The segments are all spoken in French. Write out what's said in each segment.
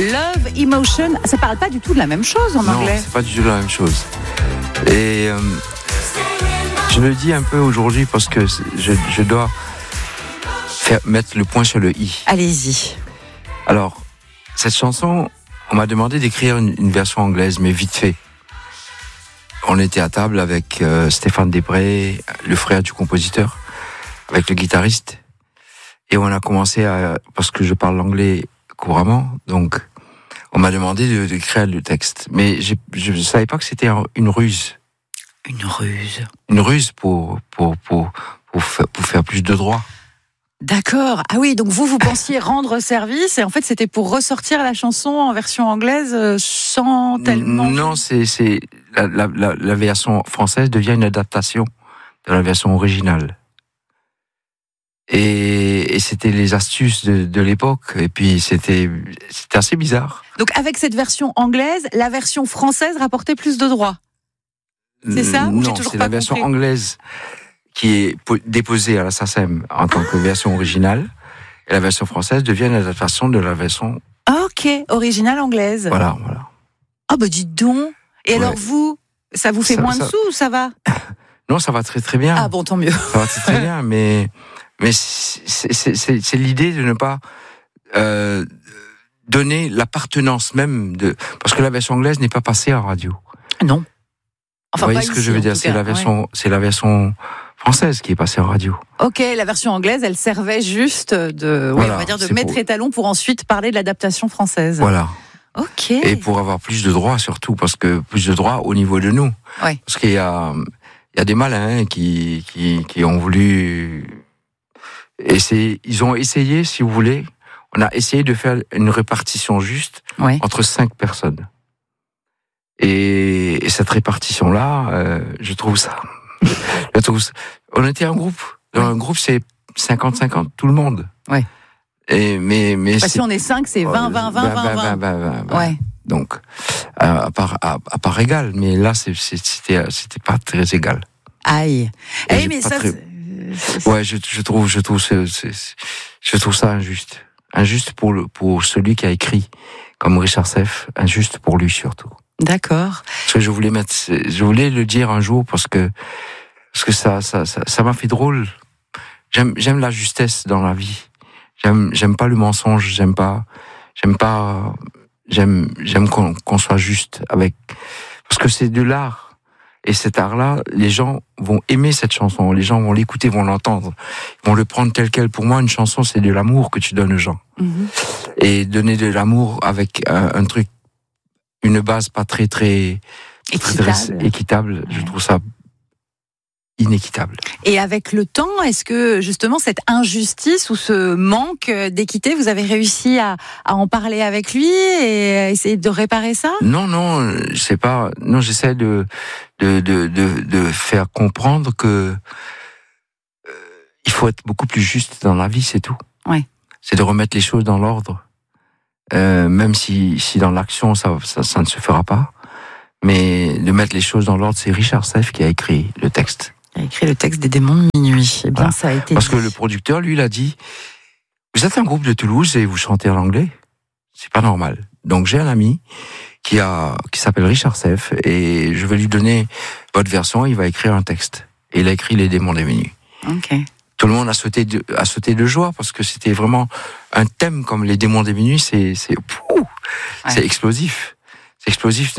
Love Emotion, ça parle pas du tout de la même chose en anglais. Non, c'est pas du tout la même chose. Et je le dis un peu aujourd'hui parce que je dois mettre le point sur le i. Allez-y. Alors, cette chanson, on m'a demandé d'écrire une version anglaise, mais vite fait. On était à table avec Stéphane Després, le frère du compositeur, avec le guitariste, et on a commencé parce que je parle l'anglais couramment, donc on m'a demandé d'écrire le texte. Mais je ne savais pas que c'était une ruse. Une ruse. Une ruse pour faire plus de droits. D'accord. Ah oui, donc vous pensiez rendre service et en fait c'était pour ressortir la chanson en version anglaise sans tellement... Non, c'est la version française devient une adaptation de la version originale. Et c'était les astuces de l'époque, et puis c'était assez bizarre. Donc avec cette version anglaise, la version française rapportait plus de droits. C'est ça? Non, c'est la version anglaise qui est déposée à la SACEM en tant que version originale, et la version française devient une adaptation de la version... Ok, originale anglaise. Voilà. Ah bah dites donc. Et alors vous, ça vous fait moins de sous ou ça va? Non, ça va très très bien. Ah bon, tant mieux. Ça va très très bien, mais c'est l'idée de ne pas donner l'appartenance même parce que la version anglaise n'est pas passée en radio. Non. Enfin, vous voyez ce que je veux dire, c'est la version française qui est passée en radio. Ok, la version anglaise, elle servait juste de maître étalon pour ensuite parler de l'adaptation française. Voilà. Ok. Et pour avoir plus de droits surtout, parce que plus de droits au niveau de nous. Ouais. Parce qu'il y a des malins qui ont voulu essayer. Ils ont essayé, si vous voulez, on a essayé de faire une répartition juste entre 5 personnes. Et cette répartition-là, je trouve ça. On était un groupe. Dans un groupe, c'est 50-50, tout le monde. Ouais. Mais si on est 5, c'est 20. Ouais. Donc, à part égal, mais là, c'était pas très égal. Aïe. Mais ça. Ouais, je trouve ça injuste. Injuste pour celui qui a écrit, comme Richard Seff, injuste pour lui surtout. D'accord. Parce que je voulais le dire un jour parce que ça m'a fait drôle. J'aime la justesse dans la vie. J'aime pas le mensonge. J'aime qu'on soit juste avec, parce que c'est de l'art. Et cet art-là, les gens vont aimer cette chanson. Les gens vont l'écouter, vont l'entendre. Ils vont le prendre tel quel. Pour moi, une chanson, c'est de l'amour que tu donnes aux gens. Mm-hmm. Et donner de l'amour avec un truc, une base pas très équitable, je trouve ça inéquitable. Et avec le temps, est-ce que justement cette injustice ou ce manque d'équité, vous avez réussi à en parler avec lui et essayer de réparer ça? Non, c'est pas. Non, j'essaie de faire comprendre que il faut être beaucoup plus juste dans la vie, c'est tout. Ouais. C'est de remettre les choses dans l'ordre. Même si dans l'action ça ne se fera pas, mais de mettre les choses dans l'ordre, c'est Richard Seff qui a écrit le texte. Il a écrit le texte des Démons de minuit. Eh bien, voilà. Ça a été parce que le producteur, lui, il a dit, vous êtes un groupe de Toulouse et vous chantez en anglais, c'est pas normal. Donc j'ai un ami qui s'appelle Richard Seff et je vais lui donner votre version, il va écrire un texte. Et il a écrit Les Démons de minuit. Ok. Tout le monde a sauté de joie parce que c'était vraiment un thème comme Les Démons des minuit, c'est explosif. C'est explosif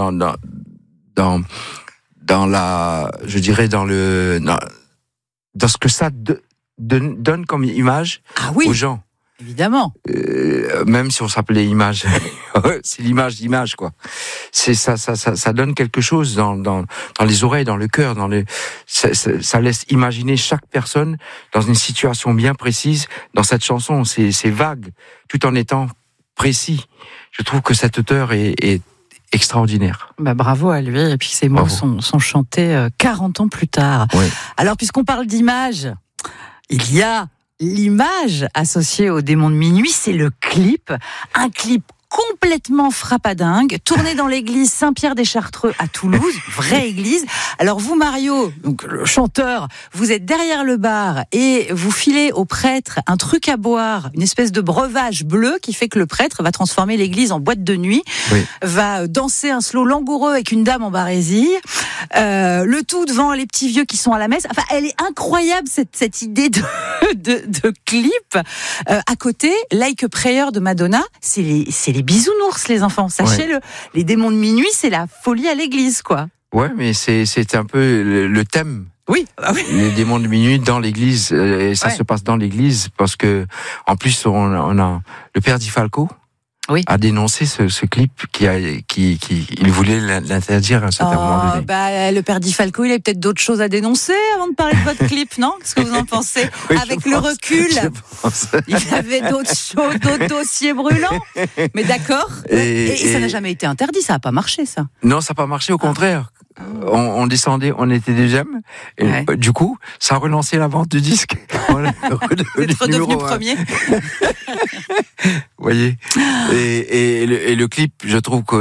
dans la, je dirais dans ce que ça donne comme image aux gens. Évidemment. Même si on s'appelait Image, c'est l'image d'image, quoi. C'est ça donne quelque chose dans les oreilles, dans le cœur, ça laisse imaginer chaque personne dans une situation bien précise. Dans cette chanson, c'est vague, tout en étant précis. Je trouve que cet auteur est extraordinaire. Bravo à lui. Et puis ces mots sont chantés 40 ans plus tard. Oui. Alors, puisqu'on parle d'image, il y a l'image associée aux Démons de minuit, c'est le clip. Un clip complètement frappadingue, tourné dans l'église Saint-Pierre-des-Chartreux à Toulouse, vraie église. Alors vous, Mario, donc le chanteur, vous êtes derrière le bar et vous filez au prêtre un truc à boire, une espèce de breuvage bleu qui fait que le prêtre va transformer l'église en boîte de nuit, va danser un slow langoureux avec une dame en barésie, le tout devant les petits vieux qui sont à la messe. Enfin, elle est incroyable cette idée de clip. À côté, Like a Prayer de Madonna, c'est les bisounours, les enfants. Sachez-le, les démons de minuit, c'est la folie à l'église, quoi. Ouais, mais c'est un peu le thème. Oui. Les démons de minuit dans l'église, et ça se passe dans l'église parce que, en plus, on a le père Di Falco. A dénoncé ce clip il voulait l'interdire à un certain moment donné. Le père Di Falco, il avait peut-être d'autres choses à dénoncer avant de parler de votre clip, non? Qu'est-ce que vous en pensez? Avec le recul, il avait d'autres choses, d'autres dossiers brûlants. Mais d'accord. Et ça n'a jamais été interdit, ça n'a pas marché, ça. Non, ça n'a pas marché, au contraire. On descendait, on était deuxième, et du coup, ça a relancé la vente de disques. Vous êtes redevenu premier. Vous voyez, et le clip, je trouve que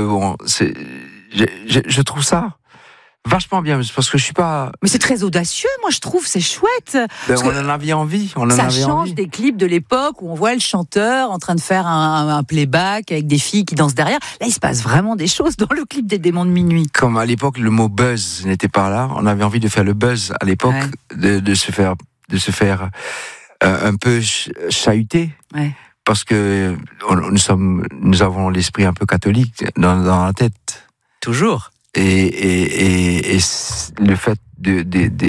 je trouve ça vachement bien, parce que je suis pas. Mais c'est très audacieux, moi je trouve, c'est chouette. On en avait envie. Ça change des clips de l'époque où on voit le chanteur en train de faire un playback avec des filles qui dansent derrière. Là, il se passe vraiment des choses dans le clip des Démons de minuit. Comme à l'époque, le mot buzz n'était pas là. On avait envie de faire le buzz à l'époque, de se faire un peu chahuter. Parce que nous avons l'esprit un peu catholique dans la tête. Toujours. Et le fait de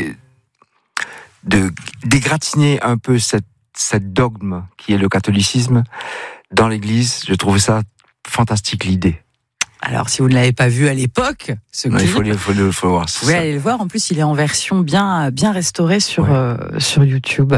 dégratigner un peu cette dogme qui est le catholicisme dans l'église, je trouvais ça fantastique, l'idée. Alors, si vous ne l'avez pas vu à l'époque, ce clip, il faut le voir. Vous pouvez aller le voir. En plus, il est en version bien restaurée sur YouTube.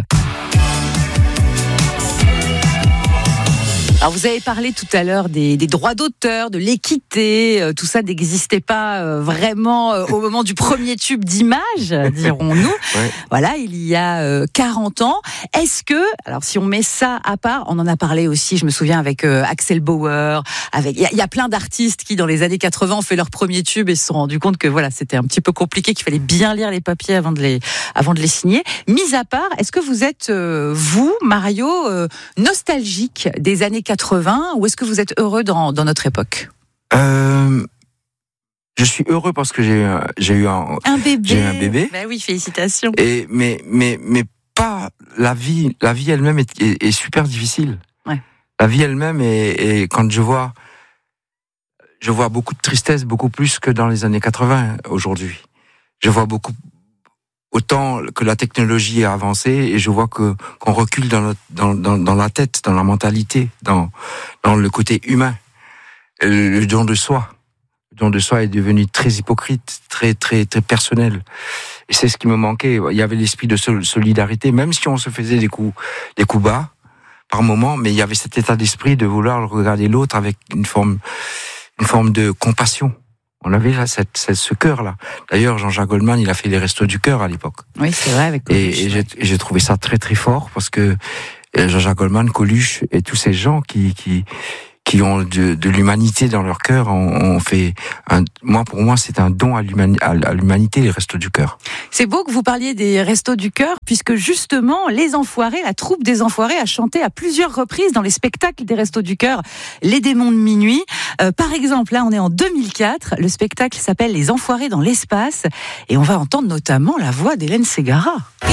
Alors vous avez parlé tout à l'heure des droits d'auteur, de l'équité, tout ça n'existait pas vraiment au moment du premier tube d'image, dirons-nous. Voilà, il y a 40 ans. Est-ce que, alors si on met ça à part, on en a parlé aussi, je me souviens avec Axel Bauer, il y a plein d'artistes qui dans les années 80 ont fait leur premier tube et se sont rendus compte que voilà, c'était un petit peu compliqué, qu'il fallait bien lire les papiers avant de les signer. Mis à part, est-ce que vous êtes, vous, Mario, nostalgique des années 80, ou est-ce que vous êtes heureux dans notre époque? Je suis heureux parce que j'ai eu un bébé. Ben oui, félicitations. Mais pas la vie elle-même est super difficile. La vie elle-même est quand je vois beaucoup de tristesse, beaucoup plus que dans les années 80 aujourd'hui. Je vois autant que la technologie a avancé, et je vois qu'on recule dans la tête, dans la mentalité, dans le côté humain. Le don de soi. Le don de soi est devenu très hypocrite, très, très, très personnel. Et c'est ce qui me manquait. Il y avait l'esprit de solidarité, même si on se faisait des coups bas, par moment, mais il y avait cet état d'esprit de vouloir regarder l'autre avec une forme de compassion. On avait là ce cœur-là. D'ailleurs, Jean-Jacques Goldman, il a fait les Restos du Cœur à l'époque. Oui, c'est vrai. Avec Coluche, et j'ai trouvé ça très très fort, parce que Jean-Jacques Goldman, Coluche et tous ces gens qui ont de l'humanité dans leur cœur ont fait pour moi, c'est un don à l'humanité, les Restos du Cœur. C'est beau que vous parliez des Restos du Cœur, puisque justement, les Enfoirés, la troupe des Enfoirés a chanté à plusieurs reprises dans les spectacles des Restos du Cœur, les Démons de minuit. Par exemple, là, on est en 2004, le spectacle s'appelle Les Enfoirés dans l'espace, et on va entendre notamment la voix d'Hélène Ségara.